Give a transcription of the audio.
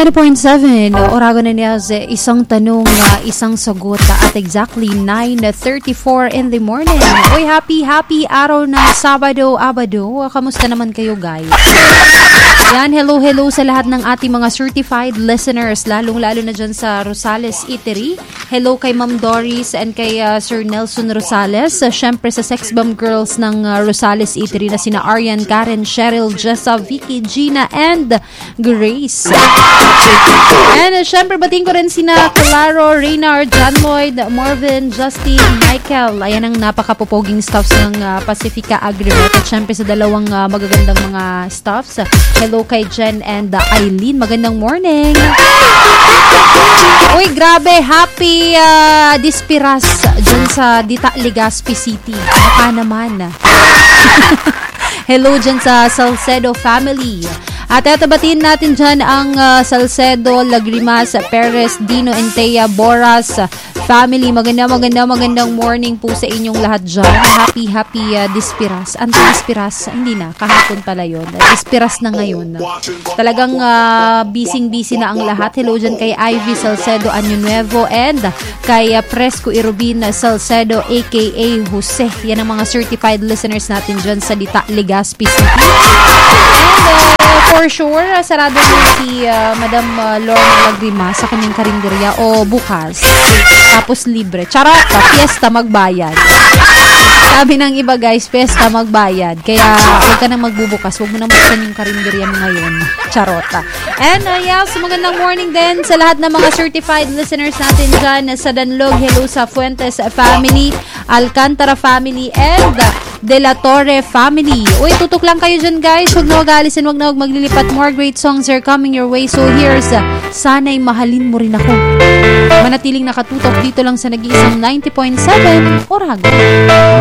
90.7, Oragon na niya sa isang tanong, isang sagot at exactly 9:34 in the morning. Uy, happy araw na Sabado. Kamusta naman kayo, guys? Yan, hello sa lahat ng ating mga certified listeners, lalong-lalo na dyan sa Rosales Eatery. Hello kay Ma'am Doris and kay Sir Nelson Rosales. Syempre sa Sex Bomb Girls ng Rosales Eatery na sina Arian, Karen, Cheryl, Jessa, Vicky, Gina, and Grace. And syempre batiin ko rin sina Claro, Reynard, John Lloyd, Marvin, Justin, Michael. Ayan ang napakapupoging staffs ng Pacifica Agrivet. At syempre sa dalawang magagandang mga staffs. Hello kay Jen and Eileen. Magandang morning. Uy, grabe. Happy Dispiras dyan sa Dita, Legazpi City. Baka naman. Hello dyan sa Salcedo family. At tatabatin natin dyan ang Salcedo, Lagrimas, Perez, Dino, Entea, Boras family. Magandang morning po sa inyong lahat dyan. Happy Dispiras. Anti-Dispiras, hindi na. Kahapon pala yun. Dispiras na ngayon. Talagang busy na ang lahat. Hello dyan kay Ivy Salcedo, Año Nuevo, and kay Fresco Irubin Salcedo, aka Jose. Yan ang mga certified listeners natin dyan sa Dita, Legazpi City. And for sure, sarado na si Madam Lorna Lagrimas sa kanyang karinderya o bukas. Tapos libre. Charot, fiesta magbayad. Sabi ng iba guys, fiesta magbayad. Kaya huwag ka nang magbubukas. Huwag mo nang buksan yung karinderya mo ngayon. Charota. And yes, magandang morning din sa lahat ng mga certified listeners natin dyan sa Danlog. Hello sa Fuentes family, Alcantara family, and De La Torre family. Uy, tutok lang kayo dyan guys. Huwag na mag-alisin, huwag na maglilipat. More great songs are coming your way. So here's Sana'y Mahalin Mo Rin Ako. Manatiling nakatutok dito lang sa nag-iisang 90.7 Oragon.